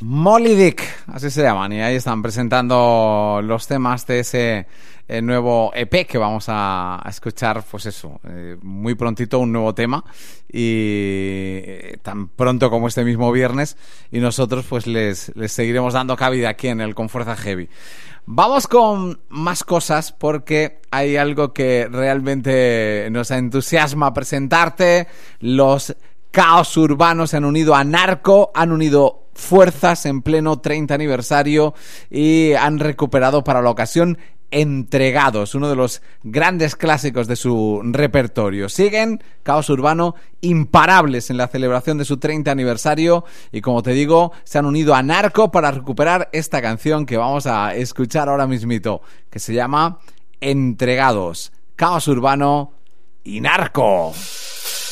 Moby Dick, así se llaman, y ahí están presentando los temas de ese nuevo EP que vamos a escuchar, pues eso, muy prontito, un nuevo tema, y tan pronto como este mismo viernes, y nosotros pues les seguiremos dando cabida aquí en el Con Fuerza Heavy. Vamos con más cosas porque hay algo que realmente nos entusiasma presentarte. Los Caos Urbanos se han unido a Narco, han unido fuerzas en pleno 30 aniversario y han recuperado para la ocasión Entregados, uno de los grandes clásicos de su repertorio. Siguen Caos Urbano imparables en la celebración de su 30 aniversario y, como te digo, se han unido a Narco para recuperar esta canción que vamos a escuchar ahora mismito, que se llama Entregados. Caos Urbano y Narco.